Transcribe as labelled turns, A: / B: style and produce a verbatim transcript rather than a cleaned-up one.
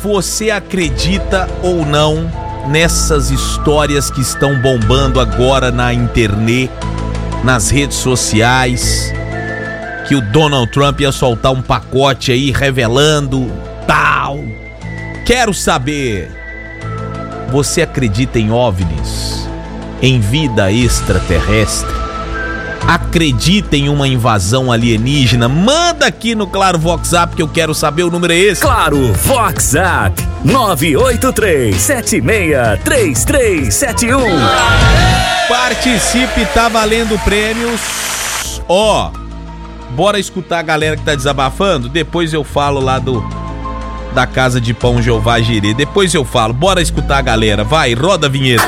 A: você acredita ou não nessas histórias que estão bombando agora na internet, nas redes sociais, que o Donald Trump ia soltar um pacote aí revelando tal? Quero saber, você acredita em OVNIs? Em vida extraterrestre? Acredita em uma invasão alienígena? Manda aqui no Claro WhatsApp que eu quero saber, o número é esse.
B: Claro WhatsApp nove oito três sete seis três três sete um.
A: Participe, tá valendo prêmios. Ó, bora escutar a galera que tá desabafando? Depois eu falo lá do da Casa de Pão Jeová Jirê. Depois eu falo, bora escutar a galera. Vai, roda a vinheta.